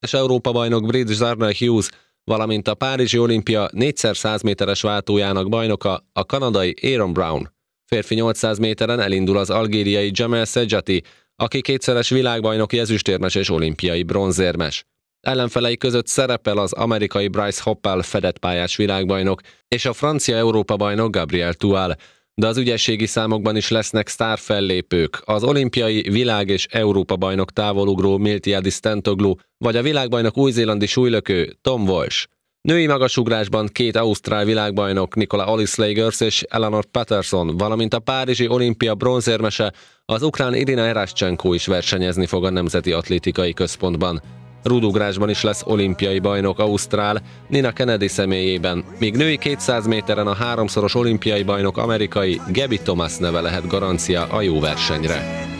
és Európa-bajnok brit Zharna Hughes, valamint a Párizsi olimpia 4x100 méteres váltójának bajnoka, a kanadai Aaron Brown. Férfi 800 méteren elindul az algériai Jamel Sedjati, aki kétszeres világbajnoki ezüstérmes és olimpiai bronzérmes. Ellenfelei között szerepel az amerikai Bryce Hoppel fedett pályás világbajnok és a francia Európa-bajnok Gabriel Tual, de az ügyességi számokban is lesznek sztárfellépők, az olimpiai, világ- és Európa-bajnok távolugró Miltiadis Tentoglou, vagy a világbajnok új-zélandi súlylökő Tom Walsh. Női magasugrásban két ausztrál világbajnok, Nicola Ollis-Lagers és Eleanor Patterson, valamint a Párizsi olimpia bronzérmese, az ukrán Irina Eraschenko is versenyezni fog a Nemzeti Atlétikai Központban. Rúdugrásban is lesz olimpiai bajnok ausztrál, Nina Kennedy személyében, míg női 200 méteren a háromszoros olimpiai bajnok amerikai Gabby Thomas neve lehet garancia a jó versenyre.